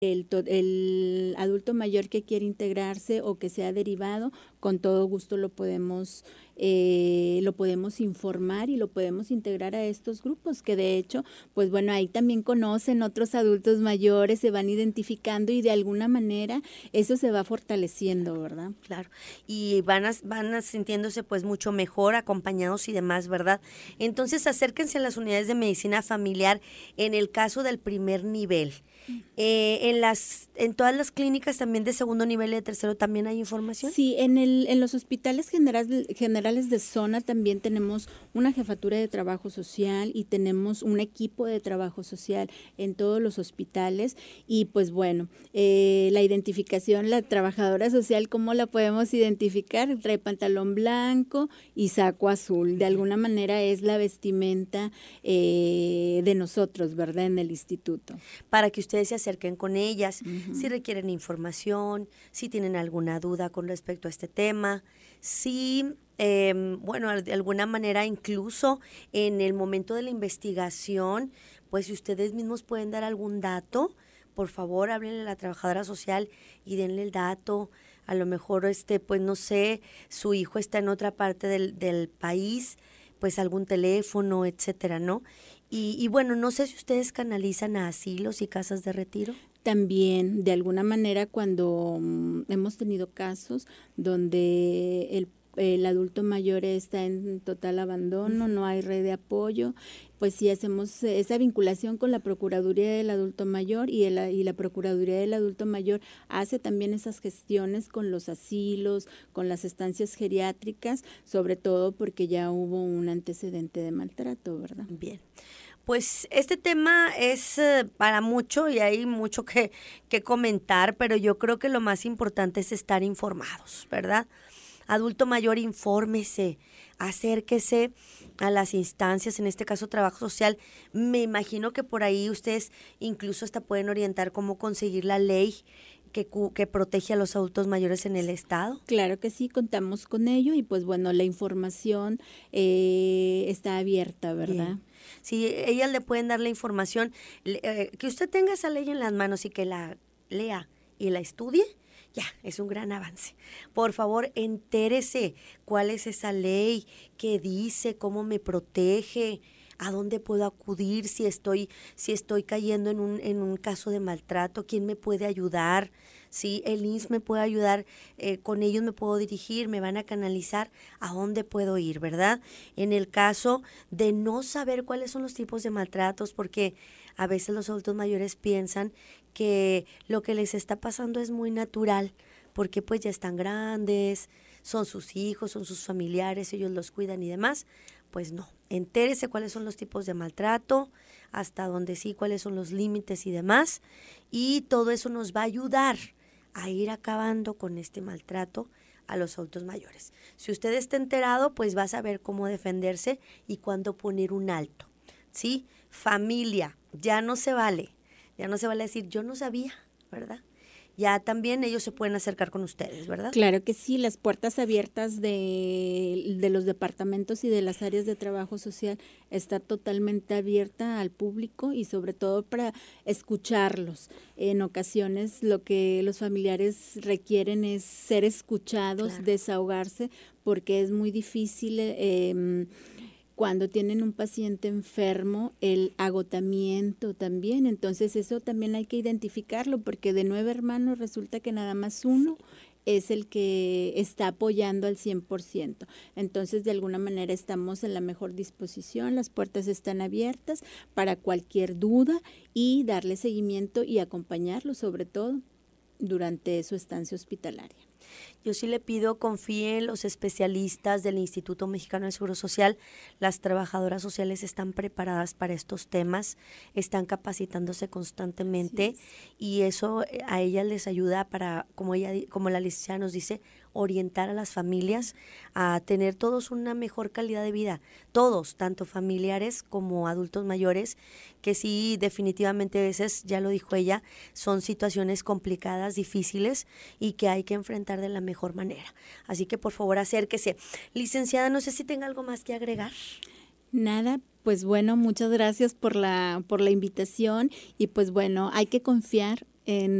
el adulto mayor que quiere integrarse o que sea derivado, con todo gusto lo podemos informar y lo podemos integrar a estos grupos, que de hecho, pues bueno, ahí también conocen otros adultos mayores, se van identificando y de alguna manera eso se va fortaleciendo, ¿verdad? Claro, y van a sintiéndose pues mucho mejor acompañados y demás, ¿verdad? Entonces acérquense a las unidades de medicina familiar en el caso del primer nivel. En todas las clínicas también de segundo nivel y de tercero también hay información. Sí, en los hospitales generales de zona también tenemos una jefatura de trabajo social y tenemos un equipo de trabajo social en todos los hospitales y pues bueno, la identificación, la trabajadora social, ¿cómo la podemos identificar? Trae pantalón blanco y saco azul, de alguna manera es la vestimenta de nosotros, ¿verdad? En el instituto. Para que ustedes se acerquen con ellas, si requieren información, si tienen alguna duda con respecto a este tema, si, bueno, de alguna manera incluso en el momento de la investigación, pues si ustedes mismos pueden dar algún dato, por favor háblenle a la trabajadora social y denle el dato. A lo mejor, pues no sé, su hijo está en otra parte del país, pues algún teléfono, etcétera, ¿no? Y bueno, no sé si ustedes canalizan a asilos y casas de retiro. También, de alguna manera, cuando hemos tenido casos donde el adulto mayor está en total abandono, no hay red de apoyo, pues sí hacemos esa vinculación con la Procuraduría del Adulto Mayor y la Procuraduría del Adulto Mayor hace también esas gestiones con los asilos, con las estancias geriátricas, sobre todo porque ya hubo un antecedente de maltrato, ¿verdad? Bien. Pues este tema es para mucho y hay mucho que comentar, pero yo creo que lo más importante es estar informados, ¿verdad? Adulto mayor, infórmese, acérquese a las instancias, en este caso trabajo social. Me imagino que por ahí ustedes incluso hasta pueden orientar cómo conseguir la ley que protege a los adultos mayores en el estado. Claro que sí, contamos con ello y pues bueno, la información está abierta, ¿verdad? Bien. Si ellas le pueden dar la información, que usted tenga esa ley en las manos y que la lea y la estudie, ya, es un gran avance. Por favor, entérese cuál es esa ley, qué dice, cómo me protege, a dónde puedo acudir si estoy cayendo en un caso de maltrato, quién me puede ayudar, si el INSS me puede ayudar, con ellos me puedo dirigir, me van a canalizar a dónde puedo ir, ¿verdad? En el caso de no saber cuáles son los tipos de maltratos, porque a veces los adultos mayores piensan que lo que les está pasando es muy natural, porque pues ya están grandes, son sus hijos, son sus familiares, ellos los cuidan y demás. Pues no, entérese cuáles son los tipos de maltrato, hasta dónde sí, cuáles son los límites y demás, y todo eso nos va a ayudar a ir acabando con este maltrato a los adultos mayores. Si usted está enterado, pues va a saber cómo defenderse y cuándo poner un alto, ¿sí? Familia, ya no se vale decir yo no sabía, ¿verdad? Ya también ellos se pueden acercar con ustedes, ¿verdad? Claro que sí, las puertas abiertas de los departamentos y de las áreas de trabajo social está totalmente abierta al público y sobre todo para escucharlos. En ocasiones lo que los familiares requieren es ser escuchados, Claro. desahogarse, porque es muy difícil cuando tienen un paciente enfermo, el agotamiento también. Entonces eso también hay que identificarlo, porque de 9 hermanos resulta que nada más uno es el que está apoyando al 100%. Entonces, de alguna manera estamos en la mejor disposición, las puertas están abiertas para cualquier duda y darle seguimiento y acompañarlo, sobre todo durante su estancia hospitalaria. Yo sí le pido, confíe en los especialistas del Instituto Mexicano del Seguro Social. Las trabajadoras sociales están preparadas para estos temas, están capacitándose constantemente y eso a ellas les ayuda para, como la licenciada nos dice, orientar a las familias a tener todos una mejor calidad de vida, todos, tanto familiares como adultos mayores, que sí, definitivamente a veces, ya lo dijo ella, son situaciones complicadas, difíciles y que hay que enfrentar de la mejor manera. Así que por favor acérquese. Licenciada, no sé si tenga algo más que agregar. Nada, pues bueno, muchas gracias por la invitación y pues bueno, hay que confiar en